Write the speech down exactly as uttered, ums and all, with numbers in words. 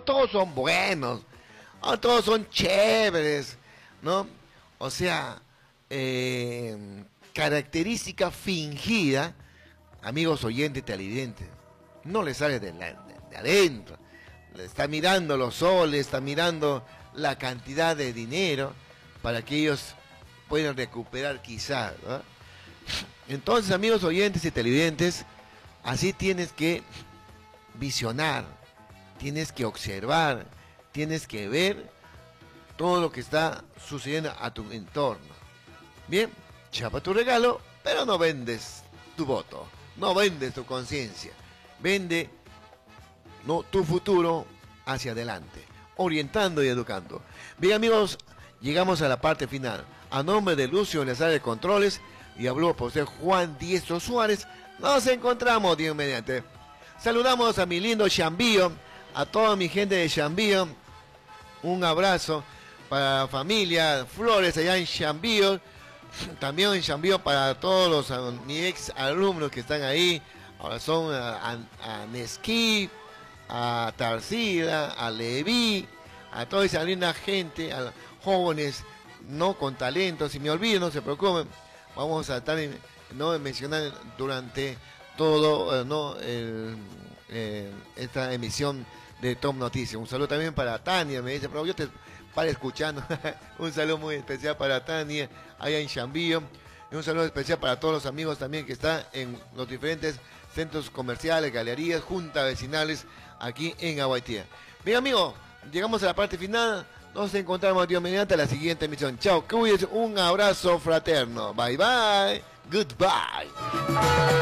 todos son buenos, no todos son chéveres, ¿no? O sea, eh, característica fingida, amigos oyentes televidentes, no le sale de, la, de, de adentro, le está mirando los soles, está mirando la cantidad de dinero para que ellos puedan recuperar quizás, ¿no? Entonces, amigos oyentes y televidentes, así tienes que visionar, tienes que observar, tienes que ver todo lo que está sucediendo a tu entorno. Bien, chapa tu regalo, pero no vendes tu voto, no vendes tu conciencia, vende no, tu futuro hacia adelante, orientando y educando. Bien, amigos, llegamos a la parte final. A nombre de Lucio en la sala de controles, y habló por usted Juan Diestro Suárez, nos encontramos, Dios mediante. Saludamos a mi lindo Chambío, a toda mi gente de Chambío, un abrazo para la familia Flores allá en Chambío, también en Chambío para todos los mis ex alumnos que están ahí, ahora son a, a, a Nesquí, a Tarsila, a Leví, a toda esa linda gente, a jóvenes no con talento. Si me olvido, no se preocupen, vamos a estar no mencionar durante todo eh, no el, eh, esta emisión de Top Noticias. Un saludo también para Tania, me dice, pero yo te para escuchando. Un saludo muy especial para Tania allá en Chambío, y un saludo especial para todos los amigos también que están en los diferentes centros comerciales, galerías, juntas vecinales aquí en Aguaitía. Bien, amigos, llegamos a la parte final. Nos encontramos, Dios mediante, la siguiente emisión. Chao, cuídense, un abrazo fraterno. Bye, bye. Goodbye.